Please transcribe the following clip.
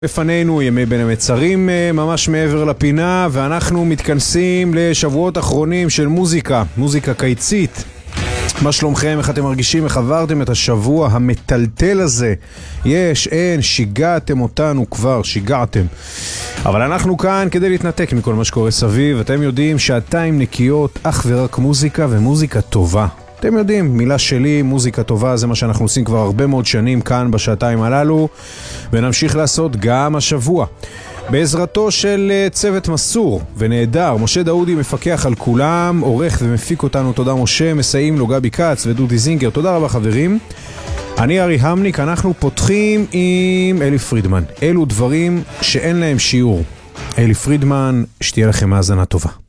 בפנינו ימי בין המצרים ממש מעבר לפינה, ואנחנו מתכנסים לשבועות אחרונים של מוזיקה קיצית. מה שלומכם? איך אתם מרגישים? איך עברתם את השבוע המטלטל הזה? יש, אין, שיגעתם אותנו כבר, שיגעתם. אבל אנחנו כאן כדי להתנתק מכל מה שקורה סביב. אתם יודעים שעתיים נקיות, אך ורק מוזיקה ומוזיקה טובה. אתם יודעים, מילה שלי, מוזיקה טובה, זה מה שאנחנו עושים כבר הרבה מאוד שנים כאן בשעתיים הללו, ונמשיך לעשות גם השבוע. בעזרתו של צוות מסור ונהדר, משה דאודי מפקח על כולם, עורך ומפיק אותנו, תודה משה, מסייעים לו גבי קץ ודודי זינגר, תודה רבה חברים. אני ארי המניק, אנחנו פותחים עם אלי פרידמן. אלו דברים שאין להם שיעור. אלי פרידמן, שתהיה לכם האזנה טובה.